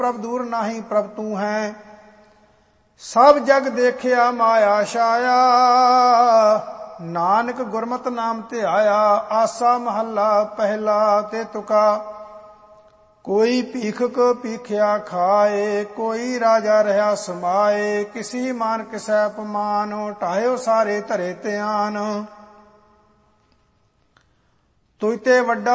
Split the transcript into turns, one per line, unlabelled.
ਪ੍ਰਭ ਦੂਰ ਨਾਹੀ ਪ੍ਰਭ ਤੂੰ ਹੈ। ਸਭ ਜਗ ਦੇਖਿਆ ਮਾਇਆ ਛਾਇਆ, ਨਾਨਕ ਗੁਰਮਤਿ ਨਾਮ ਧਿਆਇਆ। ਆਸਾ ਮਹੱਲਾ ਪਹਿਲਾ ਤੇ ਤੁਕਾ, ਕੋਈ ਭੀਖਕ ਭੀਖਿਆ ਖਾਏ, ਕੋਈ ਰਾਜਾ ਰਹਾ ਸਮਾਏ। ਕਿਸੀ ਮਾਨ ਕਿਸੈ ਅਪਮਾਨ, ਢਾਇਓ ਸਾਰੇ ਧਰੇ ਧਿਆਨ। ਤੁਝ ਤੇ ਵੱਡਾ